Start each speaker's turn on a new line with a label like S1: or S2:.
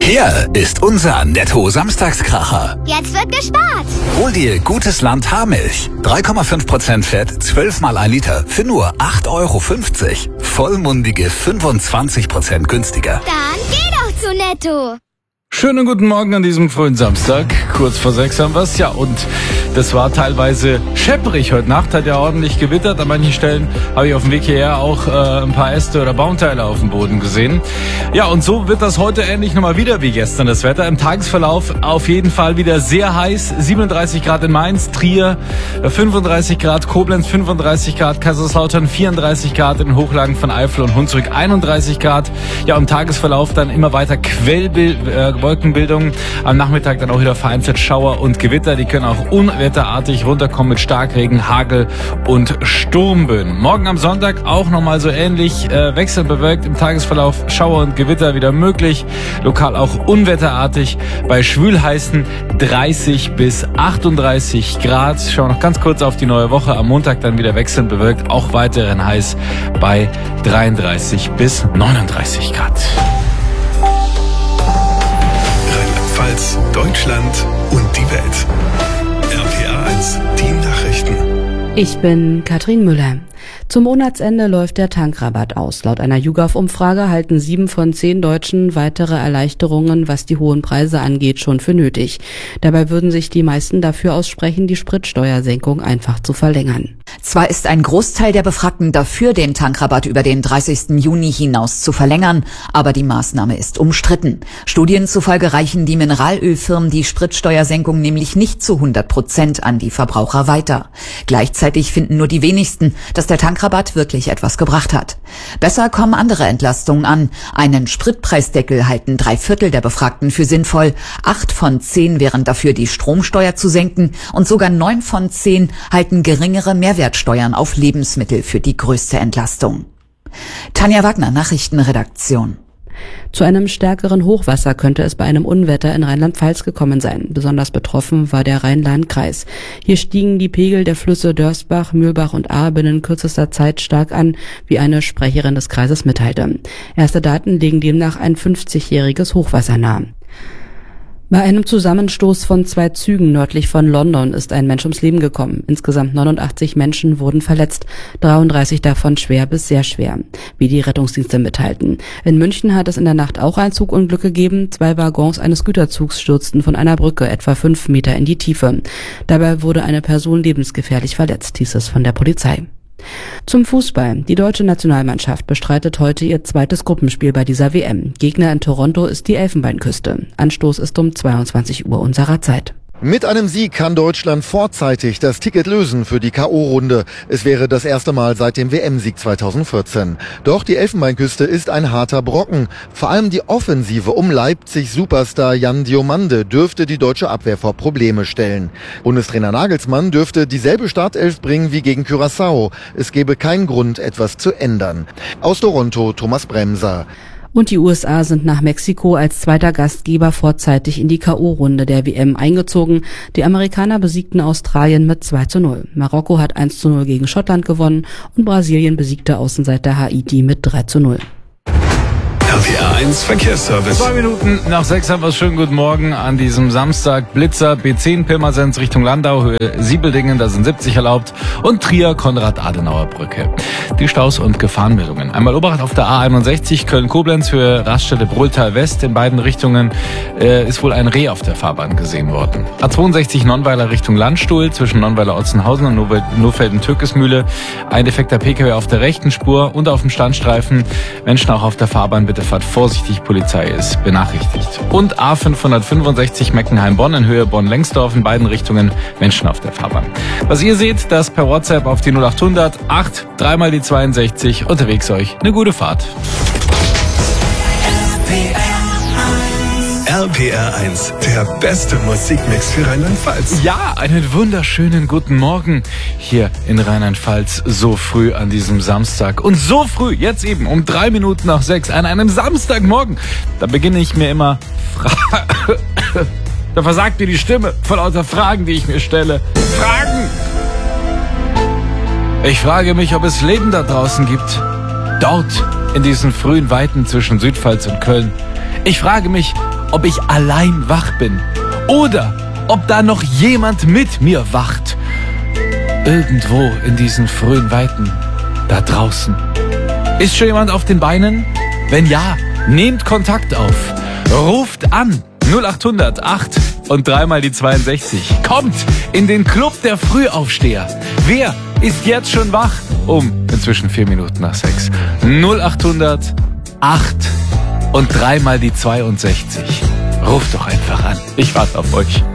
S1: Hier ist unser Netto-Samstagskracher.
S2: Jetzt wird gespart.
S1: Hol dir gutes Land Haarmilch. 3,5% Fett, 12 mal 1 Liter für nur 8,50 €. Vollmundige 25% günstiger.
S2: Dann geh doch zu Netto.
S3: Schönen guten Morgen an diesem frühen Samstag. Kurz vor 6 haben wir es. Ja, und das war teilweise schepprig heute Nacht. Hat ja ordentlich gewittert. An manchen Stellen habe ich auf dem Weg hierher auch ein paar Äste oder Baumteile auf dem Boden gesehen. Ja, und so wird das heute ähnlich nochmal wieder wie gestern das Wetter. Im Tagesverlauf auf jeden Fall wieder sehr heiß. 37 Grad in Mainz, Trier, 35 Grad, Koblenz 35 Grad, Kaiserslautern 34 Grad, in den Hochlagen von Eifel und Hunsrück 31 Grad. Ja, im Tagesverlauf dann immer weiter Wolkenbildung. Am Nachmittag dann auch wieder vereinzelt Schauer und Gewitter. Die können auch unwetterartig runterkommen mit Starkregen, Hagel und Sturmböen. Morgen am Sonntag auch nochmal so ähnlich wechselnd bewölkt. Im Tagesverlauf Schauer und Gewitter wieder möglich. Lokal auch unwetterartig bei schwülheißen 30 bis 38 Grad. Schauen wir noch ganz kurz auf die neue Woche. Am Montag dann wieder wechselnd bewölkt. Auch weiterhin heiß bei 33 bis 39 Grad.
S4: Rheinland-Pfalz, Deutschland und die Welt. RPA 1, die Nachrichten.
S5: Ich bin Katrin Müller. Zum Monatsende läuft der Tankrabatt aus. Laut einer YouGov-Umfrage halten 7 von 10 Deutschen weitere Erleichterungen, was die hohen Preise angeht, schon für nötig. Dabei würden sich die meisten dafür aussprechen, die Spritsteuersenkung einfach zu verlängern.
S6: Zwar ist ein Großteil der Befragten dafür, den Tankrabatt über den 30. Juni hinaus zu verlängern, aber die Maßnahme ist umstritten. Studien zufolge reichen die Mineralölfirmen die Spritsteuersenkung nämlich nicht zu 100% an die Verbraucher weiter. Gleichzeitig finden nur die wenigsten, dass der Tankrabatt wirklich etwas gebracht hat. Besser kommen andere Entlastungen an. Einen Spritpreisdeckel halten 3/4 der Befragten für sinnvoll. 8 von 10 wären dafür, die Stromsteuer zu senken, und sogar 9 von 10 halten geringere Mehrwertsteuern auf Lebensmittel für die größte Entlastung. Tanja Wagner, Nachrichtenredaktion.
S5: Zu einem stärkeren Hochwasser könnte es bei einem Unwetter in Rheinland-Pfalz gekommen sein. Besonders betroffen war der Rhein-Lahn-Kreis. Hier stiegen die Pegel der Flüsse Dörsbach, Mühlbach und Ahr binnen kürzester Zeit stark an, wie eine Sprecherin des Kreises mitteilte. Erste Daten legen demnach ein 50-jähriges Hochwasser nahe. Bei einem Zusammenstoß von 2 Zügen nördlich von London ist ein Mensch ums Leben gekommen. Insgesamt 89 Menschen wurden verletzt, 33 davon schwer bis sehr schwer, wie die Rettungsdienste mitteilten. In München hat es in der Nacht auch ein Zugunglück gegeben. 2 Waggons eines Güterzugs stürzten von einer Brücke etwa 5 Meter in die Tiefe. Dabei wurde eine Person lebensgefährlich verletzt, hieß es von der Polizei. Zum Fußball. Die deutsche Nationalmannschaft bestreitet heute ihr zweites Gruppenspiel bei dieser WM. Gegner in Toronto ist die Elfenbeinküste. Anstoß ist um 22 Uhr unserer Zeit.
S7: Mit einem Sieg kann Deutschland vorzeitig das Ticket lösen für die K.O.-Runde. Es wäre das erste Mal seit dem WM-Sieg 2014. Doch die Elfenbeinküste ist ein harter Brocken. Vor allem die Offensive um Leipzig-Superstar Jan Diomande dürfte die deutsche Abwehr vor Probleme stellen. Bundestrainer Nagelsmann dürfte dieselbe Startelf bringen wie gegen Curaçao. Es gäbe keinen Grund, etwas zu ändern. Aus Toronto, Thomas Bremser.
S5: Und die USA sind nach Mexiko als zweiter Gastgeber vorzeitig in die K.O.-Runde der WM eingezogen. Die Amerikaner besiegten Australien mit 2:0. Marokko hat 1:0 gegen Schottland gewonnen und Brasilien besiegte Außenseiter Haiti mit 3:0.
S4: RPA 1 Verkehrsservice.
S3: 2 Minuten nach 6 haben wir es. Schönen guten Morgen an diesem Samstag. Blitzer B10 Pirmasens Richtung Landau, Höhe Siebeldingen, da sind 70 erlaubt. Und Trier Konrad-Adenauer-Brücke. Die Staus und Gefahrenmeldungen. Einmal Obacht auf der A61 Köln-Koblenz, Höhe Raststätte Brohltal West. In beiden Richtungen ist wohl ein Reh auf der Fahrbahn gesehen worden. A62 Nonnweiler Richtung Landstuhl zwischen Nonnweiler-Otzenhausen und Nurfelden-Türkesmühle. Ein defekter Pkw auf der rechten Spur und auf dem Standstreifen. Menschen auch auf der Fahrbahn, bitte fahrt vorsichtig, Polizei ist benachrichtigt. Und A565 Meckenheim-Bonn in Höhe Bonn-Lengsdorf, in beiden Richtungen Menschen auf der Fahrbahn. Was ihr seht, das per WhatsApp auf die 0800 8 3 mal die 62. Unterwegs euch eine gute Fahrt.
S4: RPR 1, der beste Musikmix für Rheinland-Pfalz.
S3: Ja, einen wunderschönen guten Morgen hier in Rheinland-Pfalz, so früh an diesem Samstag. Und so früh, jetzt eben um 3 Minuten nach 6 an einem Samstagmorgen, da beginne ich mir immer da versagt mir die Stimme vor lauter Fragen, die ich mir stelle. Fragen! Ich frage mich, ob es Leben da draußen gibt. Dort, in diesen frühen Weiten zwischen Südpfalz und Köln. Ich frage mich, ob ich allein wach bin oder ob da noch jemand mit mir wacht. Irgendwo in diesen frühen Weiten da draußen. Ist schon jemand auf den Beinen? Wenn ja, nehmt Kontakt auf. Ruft an 0800 8 und 3 mal die 62. Kommt in den Club der Frühaufsteher. Wer ist jetzt schon wach? Inzwischen 4 Minuten nach 6. 0800 8 und 3 mal die 62. Ruft doch einfach an. Ich warte auf euch.